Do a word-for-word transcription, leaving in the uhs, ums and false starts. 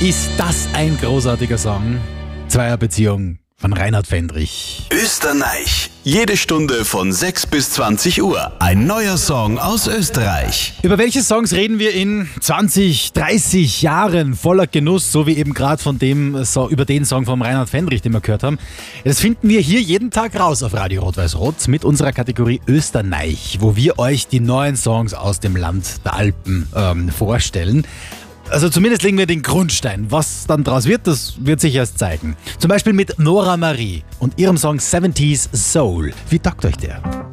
Ist das ein großartiger Song? Zweierbeziehung von Reinhard Fendrich. Österreich. Jede Stunde von sechs bis zwanzig Uhr. Ein neuer Song aus Österreich. Über welche Songs reden wir in zwanzig, dreißig Jahren voller Genuss, so wie eben gerade von dem so, über den Song von Reinhard Fendrich, den wir gehört haben? Das finden wir hier jeden Tag raus auf Radio Rot-Weiß-Rot mit unserer Kategorie Österreich, wo wir euch die neuen Songs aus dem Land der Alpen ähm, vorstellen. Also zumindest legen wir den Grundstein. Was dann draus wird, das wird sich erst zeigen. Zum Beispiel mit Nora Marie und ihrem Song siebziger Soul. Wie taugt euch der?